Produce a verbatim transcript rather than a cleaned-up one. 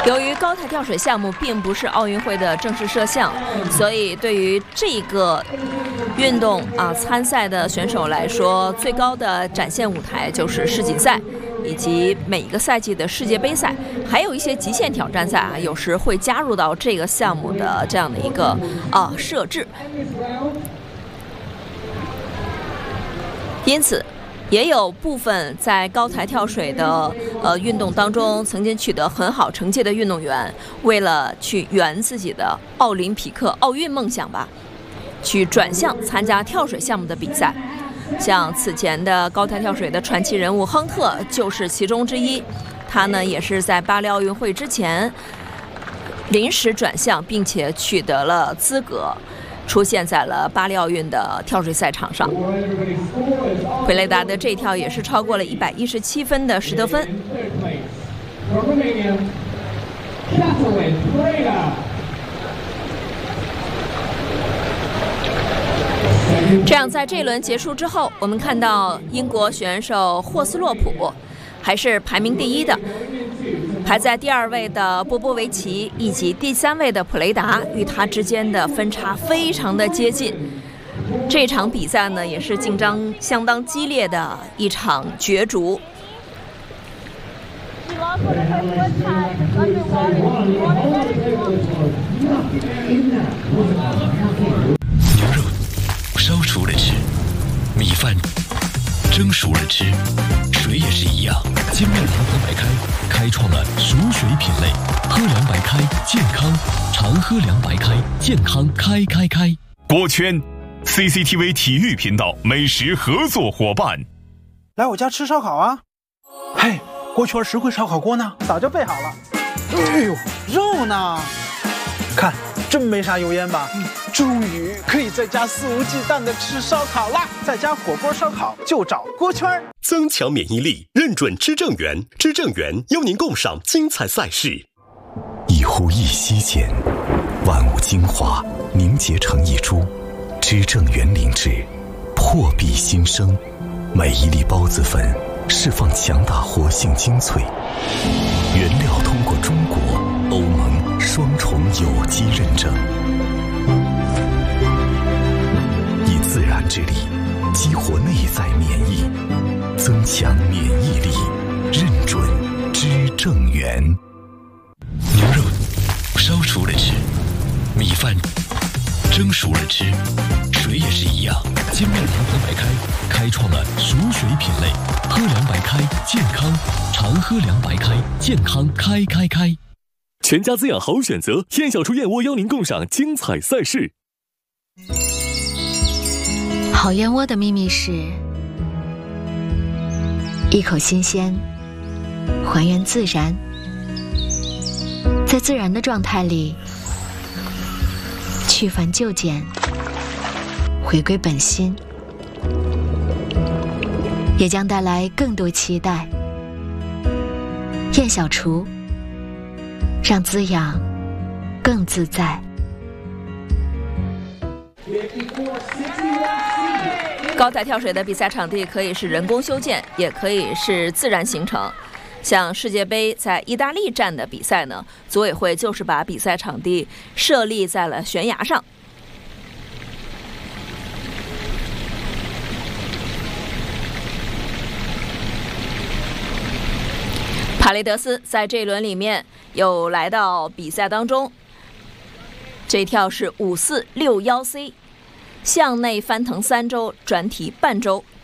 由于高台跳水项目并不是奥运会的正式设项，所以对于这个运动啊参赛的选手来说，最高的展现舞台就是世锦赛，以及每一个赛季的世界杯赛，还有一些极限挑战赛啊，有时会加入到这个项目的这样的一个啊设置。因此，也有部分在高台跳水的呃运动当中曾经取得很好成绩的运动员，为了去圆自己的奥林匹克奥运梦想吧，去转向参加跳水项目的比赛。像此前的高台跳水的传奇人物亨特就是其中之一，他呢也是在巴黎奥运会之前临时转向，并且取得了资格，出现在了巴黎奥运的跳水赛场上。奎雷达的这跳也是超过了一百一十七分的实得分。这样，在这一轮结束之后，我们看到英国选手霍斯洛普还是排名第一的，排在第二位的波波维奇以及第三位的普雷达与他之间的分差非常的接近。这场比赛呢，也是竞争相当激烈的一场角逐。 牛肉烧熟了吃，米饭蒸熟了吃，水也是一样。精酿糖糖白开开创了熟水品类，喝凉白开健康，常喝凉白开健康开开开。 锅圈 C C T V 体育频道美食合作伙伴， 来我家吃烧烤啊！嘿，锅圈实惠烧烤锅呢？早就备好了。哎呦，肉呢？看，真没啥油烟吧？嗯，终于可以在家肆无忌惮的吃烧烤啦！在家火锅烧烤就找锅圈。 增强免疫力，认准知正源，知正源邀您共赏精彩赛事。 一呼一吸间，万物精华凝结成一株。知正源灵芝，破壁新生，每一粒孢子粉释放强大活性精粹，原料通过中国、欧盟双重有机认证，以自然之力激活内在免疫，增强免疫力，认准知正源。牛肉烧熟了吃，米饭蒸熟了吃，水也是一样。精酿糖糖白开开创了熟水品类，喝凉白开健康，常喝凉白开健康开开开。 全家滋养好选择，燕小厨燕窝邀您共赏精彩赛事。 好燕窝的秘密是一口新鲜，还原自然，在自然的状态里去繁就简，回归本心，也将带来更多期待。燕小厨，让滋养更自在。 高台跳水的比赛场地可以是人工修建，也可以是自然形成。像世界杯在意大利站的比赛呢，组委会就是把比赛场地设立在了悬崖上。帕雷德斯在这一轮里面又来到比赛当中，这跳是五四六一 C， 向内翻腾三周，转体半周，